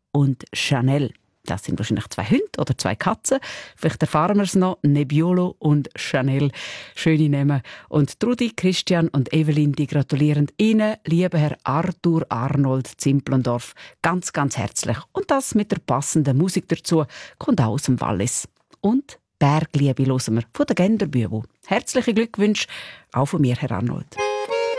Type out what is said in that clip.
und Chanel. Das sind wahrscheinlich 2 Hunde oder 2 Katzen. Vielleicht erfahren wir es noch. Nebbiolo und Chanel. Schöne Namen. Und Trudi, Christian und Evelyn, die gratulieren Ihnen, lieber Herr Arthur Arnold Zimplendorf, ganz, ganz herzlich. Und das mit der passenden Musik dazu kommt auch aus dem Wallis. Und Bergliebe hören wir von der Genderbühne. Herzliche Glückwünsche auch von mir, Herr Arnold.